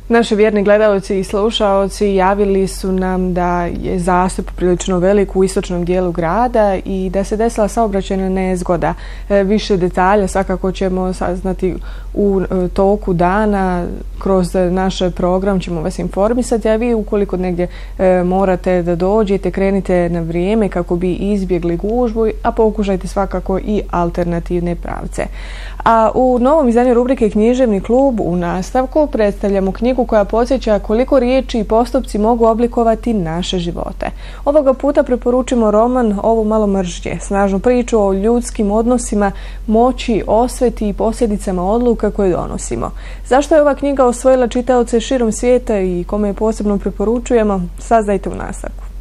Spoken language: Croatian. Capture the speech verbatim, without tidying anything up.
Naši vjerni gledaoci i slušaoci javili su nam da je zastup prilično velik u istočnom dijelu grada i da se desila saobraćajna nezgoda. Više detalja svakako ćemo saznati u toku dana. Kroz naš program ćemo vas informisati, a vi ukoliko negdje morate da dođete, krenite na vrijeme kako bi izbjegli gužvu, a pokušajte svakako i alternativne pravce. A u novom izdanju rubrike Književni klub u nastavku predstavljamo knjigu koja podsjeća koliko riječi i postupci mogu oblikovati naše živote. Ovoga puta preporučimo roman Ovo malo mržnje, snažnu priču o ljudskim odnosima, moći, osveti i posljedicama odluka koje donosimo. Zašto je ova knjiga osvojila čitaoce širom svijeta i kome je posebno preporučujemo, saznajte u nastavku.